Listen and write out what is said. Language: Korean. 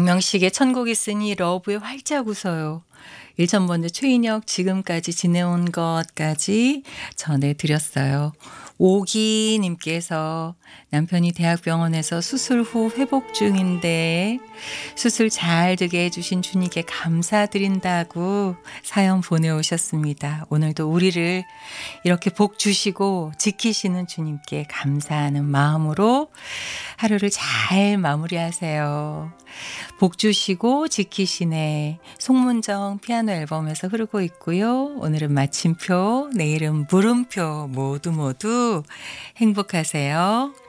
박명식의 천국 있으니 러브에 활짝 웃어요. 1000번째 최인혁 지금까지 지내온 것까지 전해드렸어요. 오기님께서 남편이 대학병원에서 수술 후 회복 중인데 수술 잘 되게 해주신 주님께 감사드린다고 사연 보내오셨습니다. 오늘도 우리를 이렇게 복 주시고 지키시는 주님께 감사하는 마음으로 하루를 잘 마무리하세요. 복 주시고 지키시네 송문정 피아노 앨범에서 흐르고 있고요. 오늘은 마침표, 내일은 물음표 모두 행복하세요.